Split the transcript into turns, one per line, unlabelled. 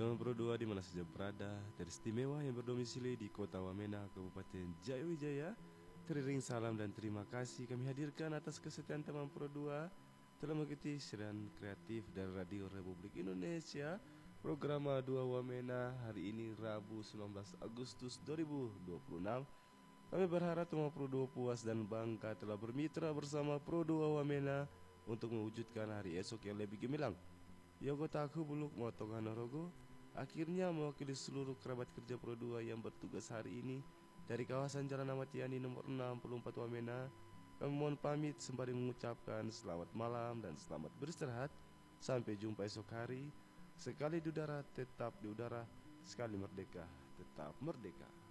teman Pro 2 di mana saja berada, teristimewa yang berdomisili di Kota Wamena, Kabupaten Jayawijaya. Teriring salam dan terima kasih kami hadirkan atas kesetiaan teman Pro 2 telah mengikuti siaran kreatif dari Radio Republik Indonesia. Program 2 Wamena hari ini Rabu 19 Agustus 2026. Kami berharap teman Pro 2 puas dan bangga telah bermitra bersama Pro 2 Wamena untuk mewujudkan hari esok yang lebih gemilang. Yogo Taku Buluk Motong Hanorogo akhirnya mewakili seluruh kerabat kerja Pro 2 yang bertugas hari ini dari kawasan Jalan Ahmad Yani nomor 64 Wamena. Kami mohon pamit sembari mengucapkan selamat malam dan selamat beristirahat. Sampai jumpa esok hari. Sekali di udara tetap di udara, sekali merdeka tetap merdeka.